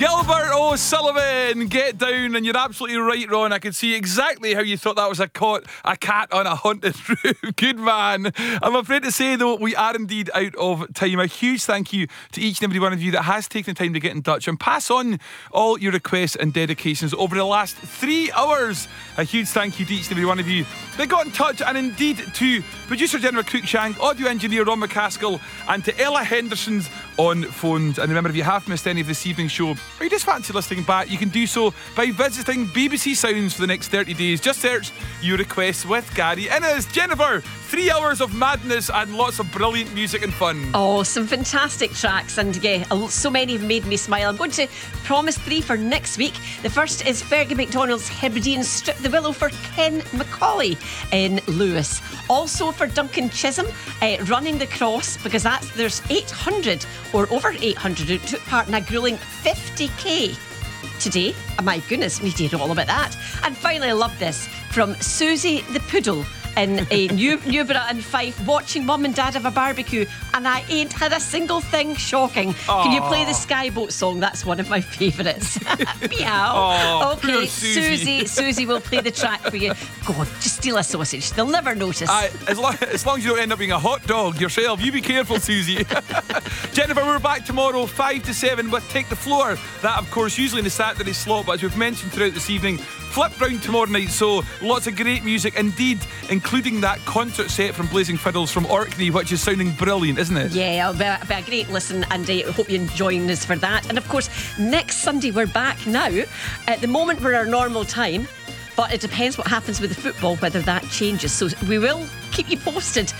Gilbert O'Sullivan, Get Down. And you're absolutely right, Ron. I can see exactly how you thought that was a cat on a haunted roof. Good man. I'm afraid to say, though, we are indeed out of time. A huge thank you to each and every one of you that has taken the time to get in touch and pass on all your requests and dedications over the last 3 hours. A huge thank you to each and every one of you that got in touch, and indeed to producer Jennifer Cruikshank, audio engineer Ron McCaskill, and to Ella Henderson's on phones. And remember, if you have missed any of this evening's show, or you just fancy listening back, you can do so by visiting BBC Sounds for the next 30 days. Just search Your Requests with Gary Innes. Jennifer, 3 hours of madness and lots of brilliant music and fun. Oh, some fantastic tracks, and yeah, so many have made me smile. I'm going to promise 3 for next week. The first is Fergie McDonald's Hebridean Strip the Willow for Ken McCauley in Lewis. Also for Duncan Chisholm, Running the Cross, because there's 800 or over 800 who took part in a gruelling 50k today. Oh my goodness, we did all about that. And finally, I love this from Susie the Poodle in Newborough and Fife, watching mum and dad have a barbecue, and I ain't had a single thing shocking. Aww. Can you play the Skyboat song? That's one of my favourites. Meow. Aww, okay, Susie will play the track for you. Go on, just steal a sausage, they'll never notice. As long as you don't end up being a hot dog yourself. You be careful, Susie. Jennifer, we're back tomorrow 5 to 7 with Take the Floor. That, of course, usually in the Saturday slot, but as we've mentioned throughout this evening, flip round tomorrow night, so lots of great music indeed, including that concert set from Blazing Fiddles from Orkney, which is sounding brilliant, isn't it? Yeah, it'll be a great listen, and I hope you join us for that. And of course, next Sunday we're back now. At the moment we're our normal time, but it depends what happens with the football, whether that changes. So we will keep you posted